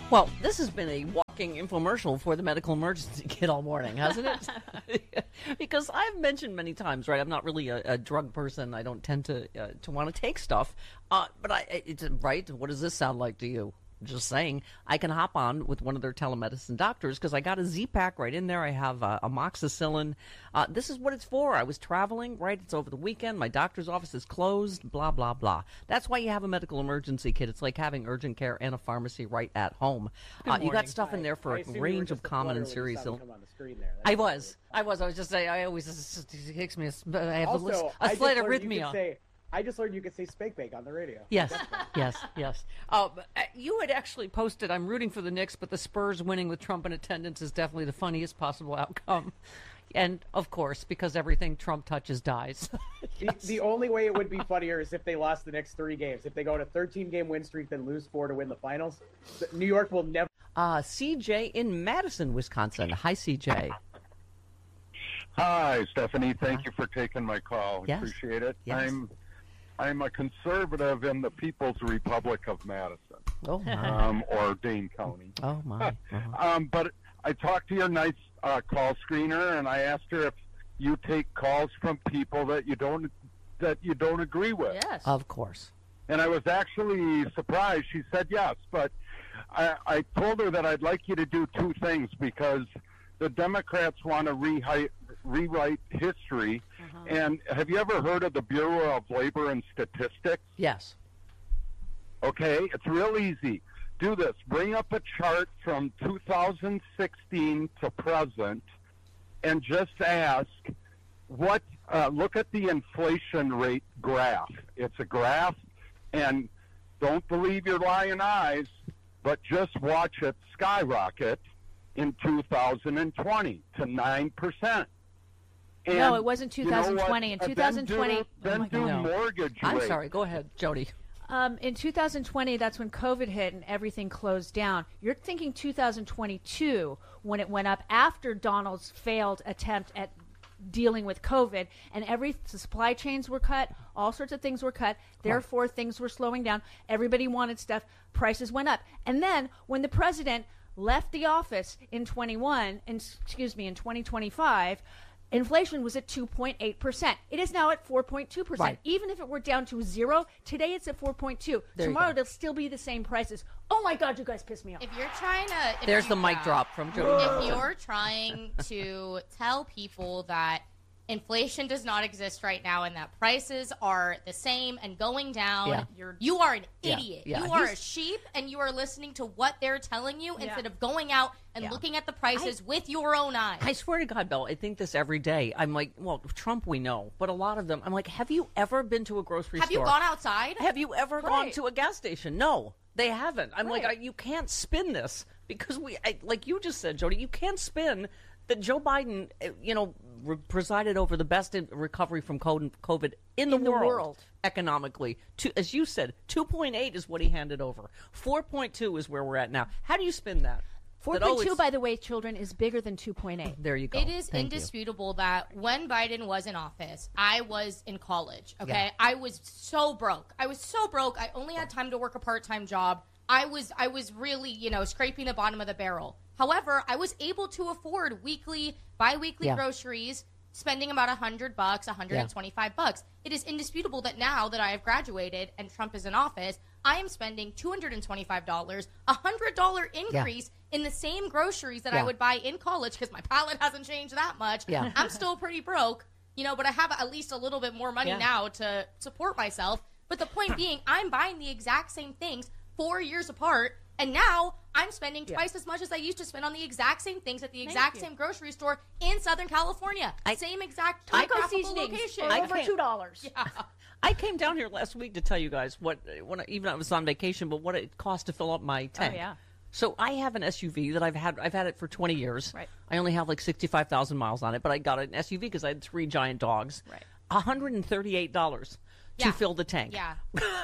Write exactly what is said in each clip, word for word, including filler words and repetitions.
Well, this has been a walking infomercial for the medical emergency kit all morning, hasn't it? Because I've mentioned many times, right, I'm not really a, a drug person. I don't tend to uh, to want to take stuff. Uh, but, I, it's right, what does this sound like to you? Just saying, I can hop on with one of their telemedicine doctors because I got a Z-Pack right in there. I have uh, amoxicillin. Uh, this is what it's for. I was traveling, right? It's over the weekend. My doctor's office is closed, blah, blah, blah. That's why you have a medical emergency kit. It's like having urgent care and a pharmacy right at home. Uh, you got stuff in there for I, a I range of common and serious illnesses. I was. was. I was. I was just saying, I always, it kicks me. I have also, a, a slight arrhythmia. arrhythmia. I just learned you could say spank bank on the radio. Yes, yes, yes. Uh, you had actually posted, I'm rooting for the Knicks, but the Spurs winning with Trump in attendance is definitely the funniest possible outcome. And, of course, because everything Trump touches dies. Yes. the, the only way it would be funnier is if they lost the next three games. If they go on a thirteen-game win streak, then lose four to win the finals. New York will never... Uh, C J in Madison, Wisconsin. Hi, C J. Hi, Stephanie. Thank you for taking my call. Yes. Appreciate it. Yes. I'm I'm a conservative in the People's Republic of Madison, Oh, my. um, or Dane County. Oh, my. Uh-huh. Um, but I talked to your nice uh, call screener, and I asked her if you take calls from people that you don't that you don't agree with. Yes. Of course. And I was actually surprised. She said yes, but I, I told her that I'd like you to do two things because the Democrats want to rewrite, rewrite history. Uh-huh. And have you ever heard of the Bureau of Labor and Statistics? Yes. Okay, it's real easy. Do this. Bring up a chart from two thousand sixteen to present and just ask what, uh, look at the inflation rate graph. It's a graph, and don't believe your lying eyes, but just watch it skyrocket in two thousand twenty to nine percent. And no, it wasn't two thousand twenty. You know in two thousand twenty, then do, then oh do No. mortgage I'm rate. sorry. Go ahead, Jody. Um, in two thousand twenty, that's when COVID hit and everything closed down. You're thinking two thousand twenty-two when it went up after Donald's failed attempt at dealing with COVID, and every the supply chains were cut, all sorts of things were cut. Therefore, things were slowing down. Everybody wanted stuff. Prices went up. And then when the president left the office in twenty-one, and excuse me, in twenty twenty-five, inflation was at two point eight percent. It is now at four point two percent. Right. Even if it were down to zero, today it's at four point two. There you Tomorrow go. it'll still be the same prices. Oh my God, you guys piss me off. If you're trying to, if There's you, the mic yeah. drop from Jody. If you're trying to tell people that inflation does not exist right now and that prices are the same and going down, Yeah. you're you are an Yeah, idiot. yeah. You are He's- a sheep, and you are listening to what they're telling you Yeah. instead of going out and Yeah. looking at the prices with your own eyes. I swear to God, Bill, I think this every day. I'm like, well, Trump we know, but a lot of them, I'm like, have you ever been to a grocery Have store? you gone outside? Have you ever gone Right. to a gas station? No, they haven't. I'm like, I, Right. you can't spin this because we, I, like you just said, Jody, you can't spin that Joe Biden, uh, you know, re- presided over the best in recovery from COVID in the, In the world, world. economically. To, as you said, two point eight is what he handed over. four point two is where we're at now. How do you spin that? That, oh, four point two, it's- by the way, children, is bigger than two point eight. There you go. It is Thank you. indisputable that when Biden was in office, I was in college, okay? Yeah. I was so broke. I was so broke. I only had time to work a part-time job. I was I was really, you know, scraping the bottom of the barrel. However, I was able to afford weekly, bi-weekly Yeah. groceries, spending about one hundred bucks, one hundred twenty-five bucks. It is indisputable that now that I have graduated and Trump is in office, I am spending two hundred twenty-five dollars, a one hundred dollars increase in the same groceries that Yeah. I would buy in college because my palate hasn't changed that much. Yeah. I'm still pretty broke, you know, but I have at least a little bit more money Yeah. now to support myself. But the point being, I'm buying the exact same things four years apart, and now I'm spending twice as much as I used to spend on the exact same things at the exact you. same grocery store in Southern California. I- same exact Taco geographical seasonings location. are I over can't- two dollars. I came down here last week to tell you guys what, when I, even I was on vacation, but what it cost to fill up my tank. Oh, yeah. So I have an S U V that I've had. I've had it for twenty years. Right. I only have like sixty-five thousand miles on it, but I got an S U V because I had three giant dogs. Right. one hundred thirty-eight dollars Yeah. to fill the tank. Yeah.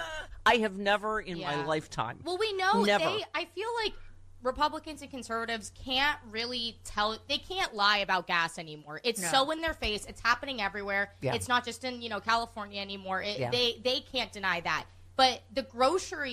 I have never in my Yeah. lifetime. Well, we know Never. they. I feel like Republicans and conservatives can't really tell. They can't lie about gas anymore. It's No. so in their face. It's happening everywhere. Yeah. It's not just in you know California anymore. It, Yeah. They they can't deny that. But the grocery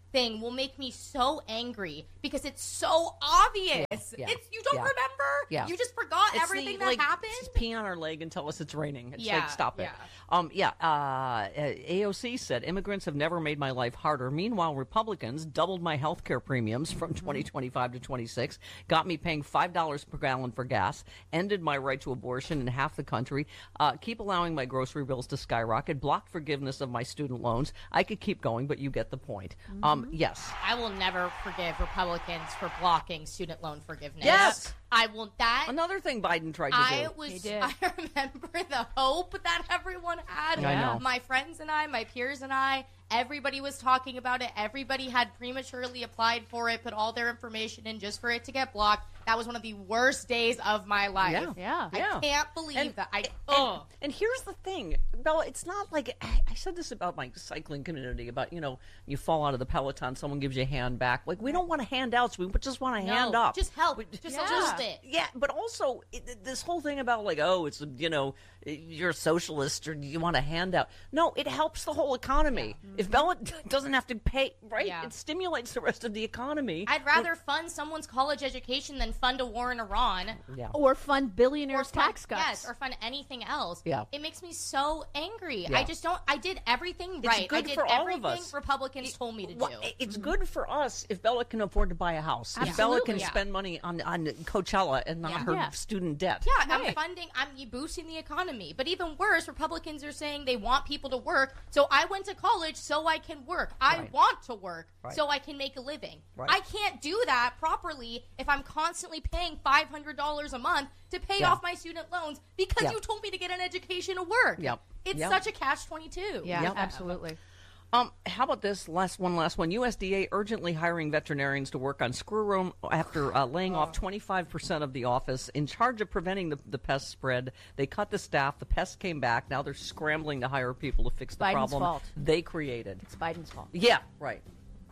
thing will make me so angry because it's so obvious. Yeah. It's you don't Yeah. remember. Yeah. You just forgot It's everything the, that like, happened. Just pee on our leg and tell us it's raining. It's Yeah, like, stop it. yeah. Um, yeah. Uh, A O C said immigrants have never made my life harder. Meanwhile, Republicans doubled my health care premiums from twenty twenty-five to twenty-six, got me paying five dollars per gallon for gas, ended my right to abortion in half the country, uh, keep allowing my grocery bills to skyrocket, blocked forgiveness of my student loans. I could keep going, but you get the point. Mm-hmm. Um, yes. I will never forgive Republicans for blocking student loan forgiveness. Yes. I will. That Another thing Biden tried to I do. was. He did. I remember the hope that everyone had. I know. My friends and I, my peers and I, everybody was talking about it. Everybody had prematurely applied for it, put all their information in just for it to get blocked. That was one of the worst days of my life. Yeah. Yeah. I Yeah. can't believe And- that. I. And, Ugh. and here's the thing, Bella, it's not like I I said this about my cycling community about, you know, you fall out of the Peloton, someone gives you a hand back. Like, we don't want a handouts, we just want a No, hand up. just help. We- Just Yeah. a little bit. Yeah, but also it, this whole thing about like, oh, it's, you know, you're a socialist or you want a handout. No, it helps the whole economy. If Bella doesn't have to pay, right? Yeah. It stimulates the rest of the economy. I'd rather fund someone's college education than fund a war in Iran. Yeah. Or fund billionaires' Or fund- tax cuts. Yes, or fund anything else. Yeah. It makes me so angry. Yeah. I just don't. I did everything It's right. I good did for all of everything us. Republicans told me to Well, do. it's good for us if Bella can afford to buy a house. If Bella Absolutely. can Yeah. spend money on, on Coachella and not Yeah. her Yeah. student debt. Yeah, I'm Right. funding, I'm boosting the economy. But even worse, Republicans are saying they want people to work. So I went to college so I can work. I Right. want to work Right. so I can make a living. Right. I can't do that properly if I'm constantly paying five hundred dollars a month to pay Yeah. off my student loans because Yeah. you told me to get an education to work. Yep. It's Yep. such a catch twenty-two. Yeah, Yep. absolutely. Um, how about this last one? Last one. U S D A urgently hiring veterinarians to work on screw room after uh, laying off twenty-five percent of the office in charge of preventing the, the pest spread. They cut the staff. The pests came back. Now they're scrambling to hire people to fix the Biden's problem fault. they created. It's Biden's fault. Yeah, right.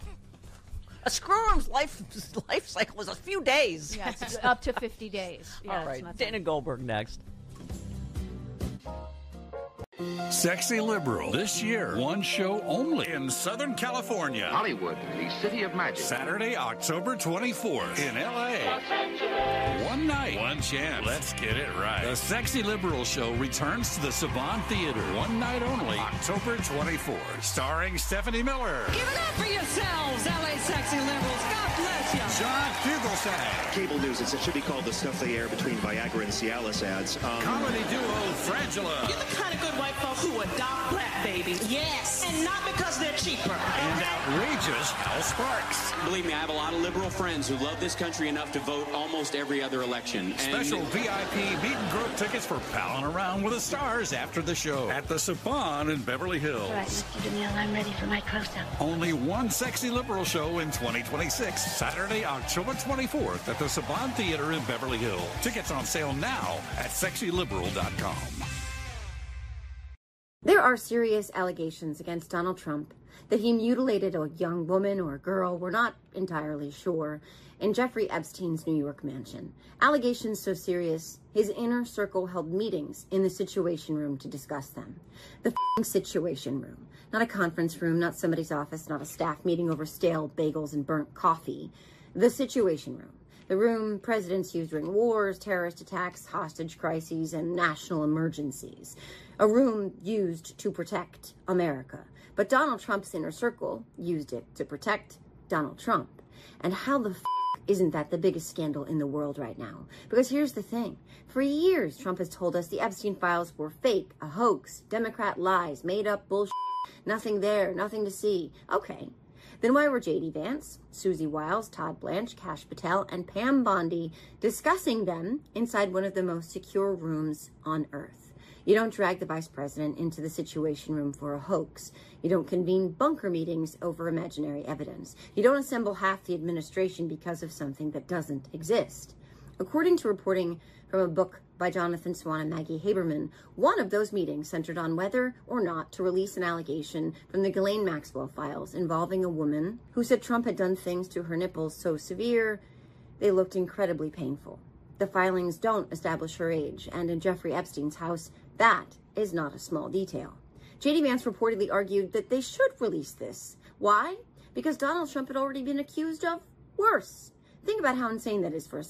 A screw room's life life cycle is a few days. Yeah, it's up to fifty days. Yeah, All it's right, not that- Dana Goldberg next. Sexy Liberal. This year, one show only in Southern California. Hollywood, the city of magic. Saturday, October twenty-fourth in L A. One night, one chance. Let's get it right. The Sexy Liberal Show returns to the Saban Theater. One night only, October twenty-fourth. Starring Stephanie Miller, Give it up for yourselves, L A Sexy Liberals. God bless you. John Fugelsang, Cable news, it should be called the stuff they air between Viagra and Cialis ads. Um, comedy duo Frangela, You're the kind of good white folk who adopt black babies. Yes. And not because they're cheaper. and outrageous Hal Sparks. Believe me, I have a lot of liberal friends who love this country enough to vote almost every other election. And Special V I P meet and greet tickets for palling around with the stars after the show at the Saban in Beverly Hills. Right, Mister DeMille, I'm ready for my close-up. Only one Sexy Liberal show in twenty twenty-six. Saturday, October twenty-fourth at the Saban Theater in Beverly Hills. Tickets on sale now at sexy liberal dot com. There are serious allegations against Donald Trump that he mutilated a young woman or a girl, we're not entirely sure, in Jeffrey Epstein's New York mansion. Allegations so serious, his inner circle held meetings in the Situation Room to discuss them. The f***ing Situation Room. Not a conference room, not somebody's office, not a staff meeting over stale bagels and burnt coffee. The Situation Room. The room presidents use during wars, terrorist attacks, hostage crises, and national emergencies. A room used to protect America. But Donald Trump's inner circle used it to protect Donald Trump. And how the f*** isn't that the biggest scandal in the world right now? Because here's the thing. For years, Trump has told us the Epstein files were fake, a hoax, Democrat lies, made up bullshit, nothing there, nothing to see. Okay. Then why were J D Vance, Susie Wiles, Todd Blanche, Kash Patel, and Pam Bondi discussing them inside one of the most secure rooms on earth? You don't drag the vice president into the Situation Room for a hoax. You don't convene bunker meetings over imaginary evidence. You don't assemble half the administration because of something that doesn't exist. According to reporting from a book by Jonathan Swan and Maggie Haberman, one of those meetings centered on whether or not to release an allegation from the Ghislaine Maxwell files involving a woman who said Trump had done things to her nipples so severe they looked incredibly painful. The filings don't establish her age, and in Jeffrey Epstein's house, that is not a small detail. J D Vance reportedly argued that they should release this. Why? because Donald Trump had already been accused of worse. Think about how insane that is for a